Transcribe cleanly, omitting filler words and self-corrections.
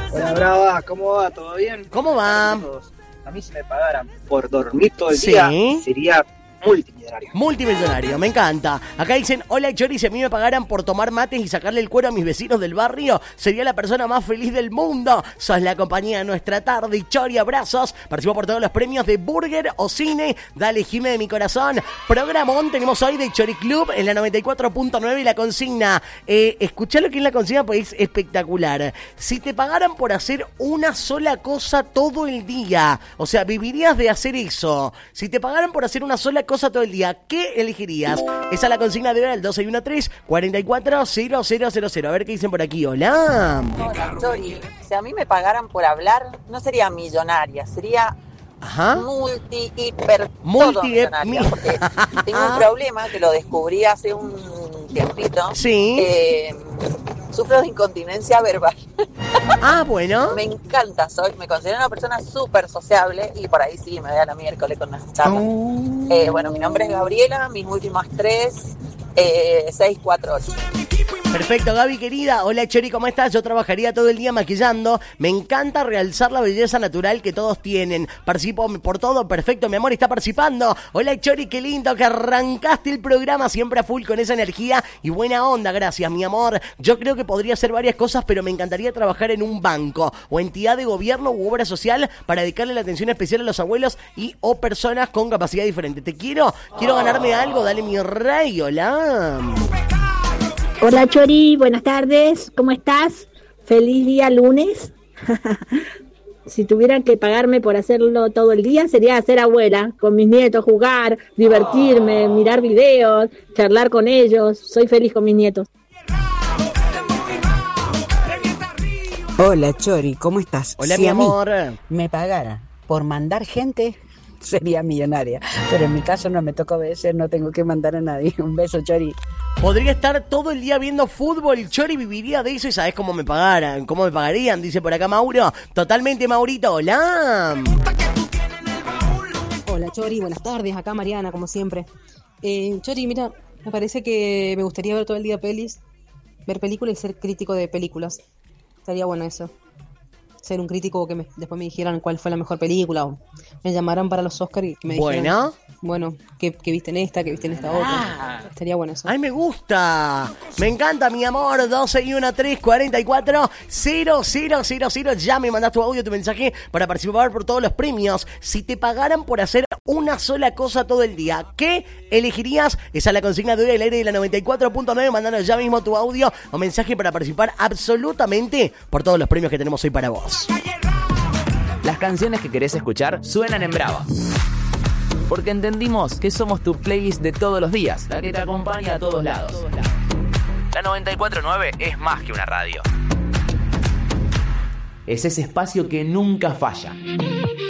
Hola, Brava, ¿cómo va? ¿Todo bien? ¿Cómo va? A mí si me pagaran por dormir todo el día, sería multimillonario. Multimillonario, me encanta. Acá dicen, hola Chori, si a mí me pagaran por tomar mates y sacarle el cuero a mis vecinos del barrio, sería la persona más feliz del mundo. Sos la compañía de nuestra tarde y Chori, abrazos. Participó por todos los premios de Burger o Cine. Dale, Jime de mi corazón. Programón tenemos hoy de Chori Club en la 94.9 y la consigna. Escuchá lo que es la consigna porque es espectacular. Si te pagaran por hacer una sola cosa todo el día, o sea, vivirías de hacer eso. Si te pagaran por hacer una sola cosa todo el día, ¿qué elegirías? Esa es la consigna de hoy, el 1213-440000. A ver qué dicen por aquí. Hola. Hola, Chori. Si a mí me pagaran por hablar, no sería millonaria, sería multi-millonaria. Porque tengo un problema que lo descubrí hace un tiempito. Sí. Sufro de incontinencia verbal. Ah, bueno. Me encanta, me considero una persona súper sociable y por ahí sí, me voy a la miércoles con unas charlas. Bueno, mi nombre es Gabriela, mis últimas 648. Perfecto, Gaby querida. Hola Chori, ¿cómo estás? Yo trabajaría todo el día maquillando. Me encanta realzar la belleza natural que todos tienen. Participo por todo. Perfecto, mi amor está participando. Hola Chori, qué lindo que arrancaste el programa siempre a full con esa energía y buena onda. Gracias, mi amor. Yo creo que podría hacer varias cosas, pero me encantaría trabajar en un banco o entidad de gobierno u obra social para dedicarle la atención especial a los abuelos y o personas con capacidad diferente. Te quiero ganarme algo. Dale, mi rey. Hola. Hola Chori, buenas tardes, ¿cómo estás? Feliz día lunes. Si tuvieran que pagarme por hacerlo todo el día, sería ser abuela, con mis nietos, jugar, divertirme, mirar videos, charlar con ellos. Soy feliz con mis nietos. Hola Chori, ¿cómo estás? Hola, mi amor. Me pagara por mandar gente, sería millonaria. Pero en mi caso no me toca obedecer, no tengo que mandar a nadie. Un beso, Chori. Podría estar todo el día viendo fútbol, Chori viviría de eso y sabés cómo me pagaran, cómo me pagarían, dice por acá Mauro. Totalmente, Maurito, hola. Hola Chori, buenas tardes, acá Mariana, como siempre. Chori, mira, me parece que me gustaría ver todo el día ver películas y ser crítico de películas. Estaría bueno eso. Ser un crítico que después me dijeran cuál fue la mejor película o me llamaran para los Oscars y me dijeran, bueno, ¿qué viste en esta, qué viste en esta otra? Estaría bueno eso. ¡Ay, me gusta! Me encanta, mi amor. 1213-440000. Ya me mandas tu audio, tu mensaje para participar por todos los premios. Si te pagaran por hacer una sola cosa todo el día, ¿qué elegirías? Esa es la consigna de hoy al aire de la 94.9. Mandanos ya mismo tu audio o mensaje para participar absolutamente por todos los premios que tenemos hoy para vos. Las canciones que querés escuchar suenan en Brava. Porque entendimos que somos tu playlist de todos los días, la que te acompaña a todos lados. La 94.9 es más que una radio. Es ese espacio que nunca falla.